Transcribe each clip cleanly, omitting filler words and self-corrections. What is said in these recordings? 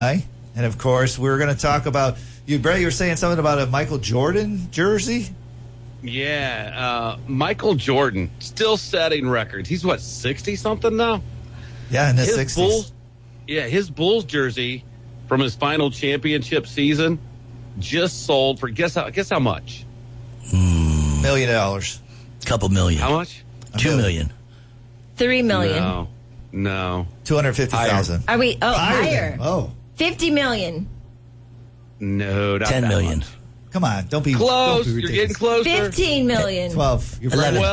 And, of course, we're going to talk about, Brett, you were saying something about a Michael Jordan jersey? Yeah, Michael Jordan, still setting records. He's, 60-something now? Yeah, in the 60s. His Bulls jersey from his final championship season just sold for, guess how much? $1 million. Couple million. How much? $2 million. $3 million. No. 250,000. Are we? Oh, higher. Oh. $50 million. No, not 10 that million. much. Come on, don't be close. Don't be You're getting closer. $15 million. 12. You're 11.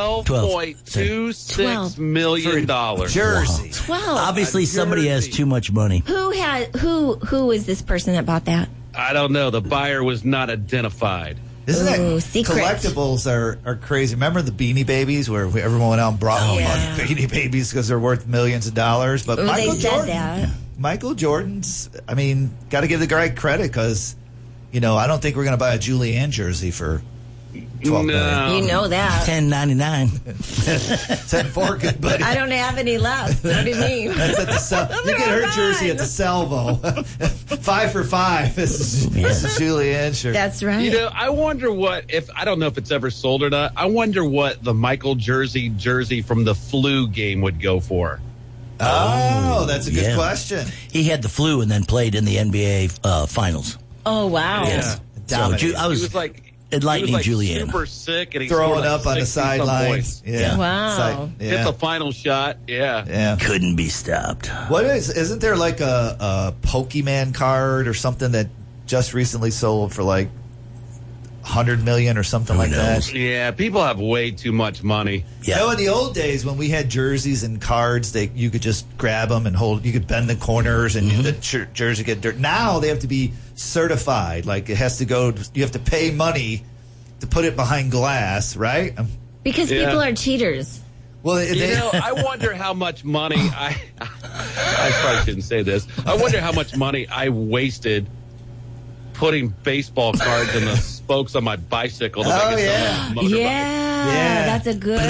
$12.26 million. Jersey. 12. Obviously, somebody has too much money. Who was this person that bought that? I don't know. The buyer was not identified. Isn't that secret. Collectibles are crazy. Remember the Beanie Babies where everyone went out and brought Beanie Babies because they're worth millions of dollars? But Michael Jordan's, got to give the guy credit because, I don't think we're going to buy a Julianne jersey for $12 million. You know that. $10.99. $10.4, good buddy. I don't have any left. What do you mean? That's at the you get her jersey at the Salvo. 5 for $5. This is Julianne shirt. That's right. I wonder I don't know if it's ever sold or not. I wonder what the Michael jersey from the flu game would go for. Oh, that's a good question. He had the flu and then played in the NBA finals. Oh, wow. Yes. So he was enlightening Julianne. Super sick and he's throwing up on the sidelines. Yeah. Wow. Hit the final shot. Yeah. Couldn't be stopped. Isn't there like a Pokemon card or something that just recently sold for like $100 million or something like that? Yeah, people have way too much money. Yeah. In the old days when we had jerseys and cards, you could just grab them and hold. You could bend the corners and the jersey get dirt. Now they have to be certified. Like it has to go. You have to pay money to put it behind glass, right? Because people are cheaters. Well, I wonder how much money I probably shouldn't say this. I wonder how much money I wasted putting baseball cards in the spokes on my bicycle to make it sound like a motorbike. Yeah, that's a good.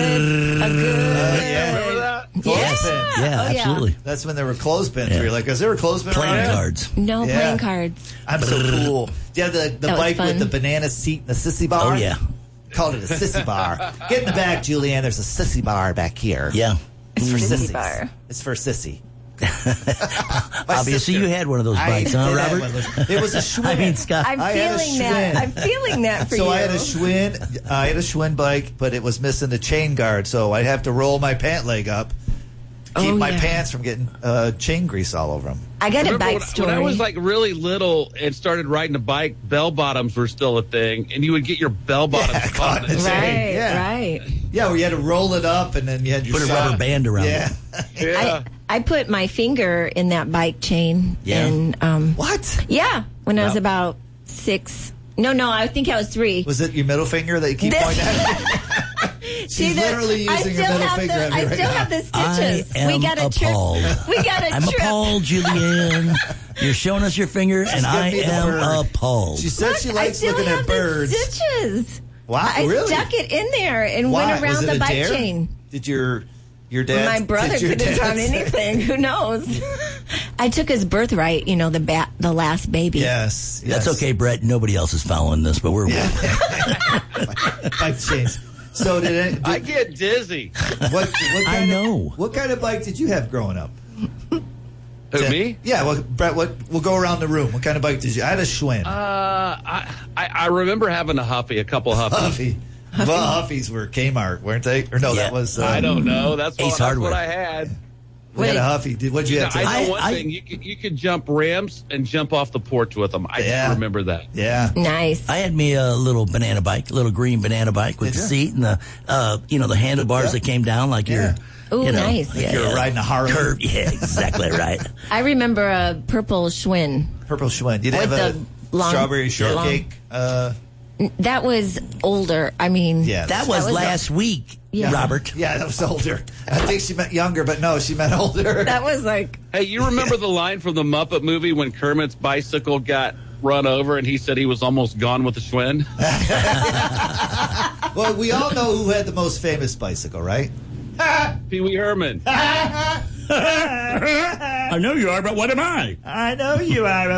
Remember that? Yeah, absolutely. That's when there were clothespins. Where you're like, is there a clothespin playing around? cards? No playing cards. I'm so cool. Yeah, the bike with the banana seat and the sissy bar. Oh yeah, called it a sissy bar. Get in the back, Julianne. There's a sissy bar back here. Yeah, it's for sissy bar. It's for sissy. Obviously, you had one of those bikes, huh, Robert? It was a Schwinn. Scott. I'm feeling that for you. So I had a Schwinn bike, but it was missing the chain guard, so I'd have to roll my pant leg up to keep my pants from getting chain grease all over them. I got a bike story. When I was like really little and started riding a bike, bell bottoms were still a thing, and you would get your bell bottoms caught in the chain. Right. Yeah, where you had to roll it up, and then you had your put a rubber band around it. Yeah. I put my finger in that bike chain. Yeah. And, what? Yeah, when I was about 6. No, I think I was 3. Was it your middle finger that you keep pointing at? She's literally using her middle finger at me I right still now. have the stitches. I am appalled. I'm appalled, Julianne. You're showing us your finger, and I am appalled. She said she likes looking at birds. The stitches. Wow, I really? stuck it in there and went around the bike chain. Did your dad? My brother could have done anything. Who knows? I took his birthright. The last baby. Yes. That's okay, Brett. Nobody else is following this, but we're bike chains. So I get dizzy. What I know. What kind of bike did you have growing up? Who, me? Yeah, well, Brett, we'll go around the room. What kind of bike did you? I had a Schwinn. I remember having a couple Huffies. Well, Huffies were Kmart, weren't they? Or no, that was... I don't know. That's what I had. We had a Huffy. What'd you have? I know one thing. You could jump ramps and jump off the porch with them. I just remember that. Yeah. Nice. I had me a little banana bike, a little green banana bike with the seat and the, the handlebars that came down like you're... Ooh, nice. Like you're riding a Harley. Curve. Yeah, exactly right. I remember a purple Schwinn. Purple Schwinn. You didn't have a strawberry shortcake? That was older. I mean... Yeah, that was last week, Robert. Yeah, that was older. I think she meant younger, but no, she meant older. That was like... Hey, you remember the line from the Muppet movie when Kermit's bicycle got run over and he said he was almost gone with the Schwinn? Well, we all know who had the most famous bicycle, right? Pee Wee Herman. I know you are, but what am I? I know you are.